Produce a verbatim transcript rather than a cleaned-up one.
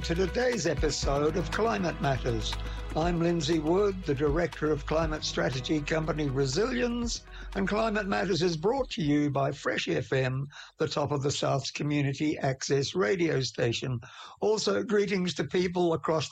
to today's episode of Climate Matters. I'm Lindsay Wood, the Director of Climate Strategy Company Resilience, and Climate Matters is brought to you by Fresh F M, the top of the South's community access radio station. Also, greetings to people across